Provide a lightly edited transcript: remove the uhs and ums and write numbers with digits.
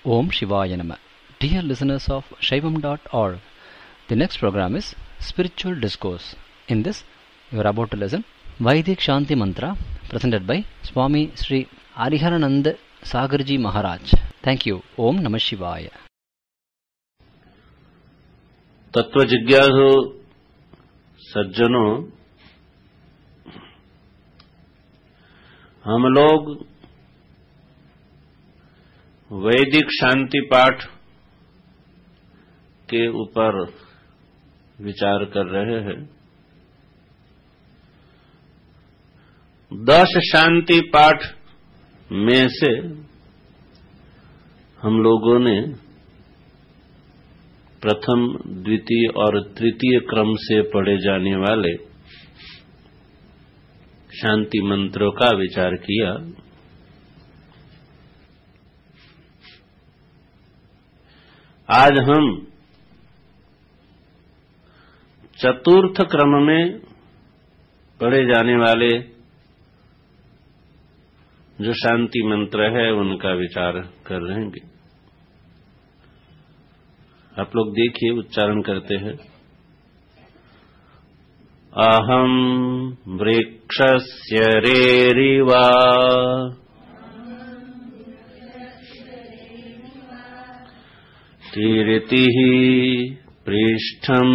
Om Shivaya Nama. Dear listeners of Shaivam.org, the next program is Spiritual Discourse. In this, you are about to listen Vaidik Shanti Mantra presented by Swami Sri Hariharanand Sagarji Maharaj. Thank you. Om Namah Shivaya. तत्व जिज्ञासु सज्जनों, हम लोग वैदिक शांति पाठ के ऊपर विचार कर रहे हैं। 10 शांति पाठ में से हम लोगों ने प्रथम, द्वितीय और तृतीय क्रम से पढ़े जाने वाले शांति मंत्रों का विचार किया। आज हम चतुर्थ क्रम में पढ़े जाने वाले जो शांति मंत्र है उनका विचार कर रहे हैं। आप लोग देखिए, उच्चारण करते हैं। अहम वृक्षस्य रेरिवा कीर्तिः पृष्ठम्